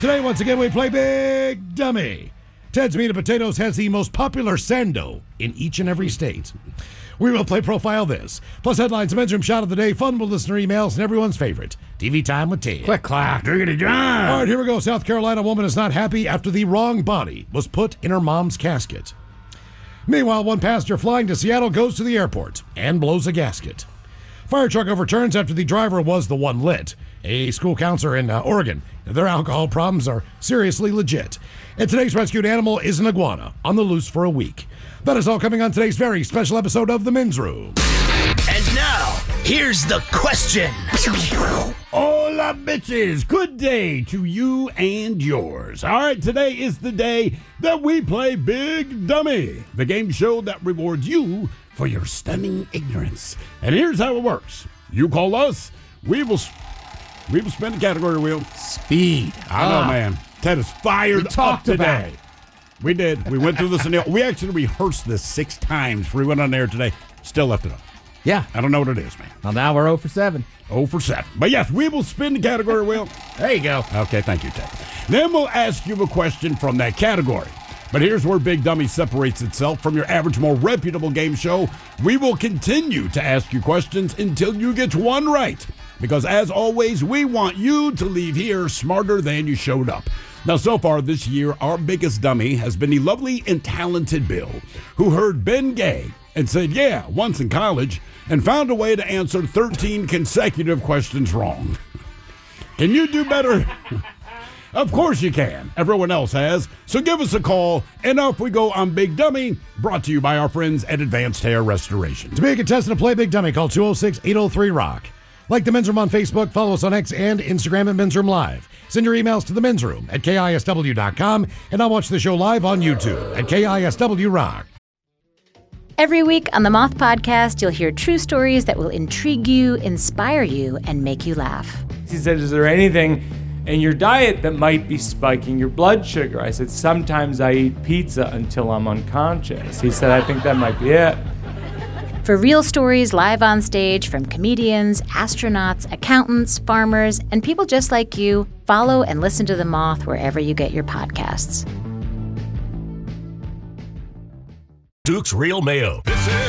Today, once again, we play Big Dummy. Ted's Meat and Potatoes has the most popular sando in each and every state. We will play Profile This, plus headlines, a men's room shot of the day, fun with listener emails, and everyone's favorite, TV Time with Ted. Click, clack, diggity, John. All right, here we go. South Carolina woman is not happy after the wrong body was put in her mom's casket. Meanwhile, one passenger flying to Seattle goes to the airport and blows a gasket. Fire truck overturns after the driver was the one lit. A school counselor in Oregon. Their alcohol problems are seriously legit. And today's rescued animal is an iguana on the loose for a week. That is all coming on today's very special episode of The Men's Room. And now, here's the question. Hola, bitches. Good day to you and yours. All right, today is the day that we play Big Dummy, the game show that rewards you for your stunning ignorance. And here's how it works. You call us, we will spin the category wheel. Speed. I know, man. Ted is fired up today. We did. We went through this. We actually rehearsed this 6 times before we went on air today. Still left it up. Yeah. I don't know what it is, man. Well, now we're 0 for 7. 0 for 7. But yes, we will spin the category wheel. There you go. Okay, thank you, Ted. Then we'll ask you a question from that category. But here's where Big Dummy separates itself from your average, more reputable game show. We will continue to ask you questions until you get one right. Because as always, we want you to leave here smarter than you showed up. Now, so far this year, our biggest dummy has been the lovely and talented Bill, who heard Ben Gay and said, yeah, once in college, and found a way to answer 13 consecutive questions wrong. Can you do better? Of course you can. Everyone else has. So give us a call, and off we go on Big Dummy, brought to you by our friends at Advanced Hair Restoration. To be a contestant to play Big Dummy, call 206-803-ROCK. Like The Men's Room on Facebook, follow us on X and Instagram at Men's Room Live. Send your emails to The Men's Room at KISW.com, and I'll watch the show live on YouTube at KISW Rock. Every week on the Moth Podcast, you'll hear true stories that will intrigue you, inspire you, and make you laugh. He said, is there anything in your diet that might be spiking your blood sugar? I said, sometimes I eat pizza until I'm unconscious. He said, I think that might be it. For real stories live on stage from comedians, astronauts, accountants, farmers, and people just like you, follow and listen to The Moth wherever you get your podcasts. Duke's Real Mayo.